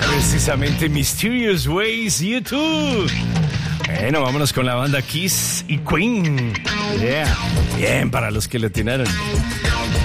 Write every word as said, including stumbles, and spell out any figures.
Precisamente Mysterious Ways, YouTube. Bueno, vámonos con la banda Kiss y Queen. Yeah. Bien, para los que le atinaron.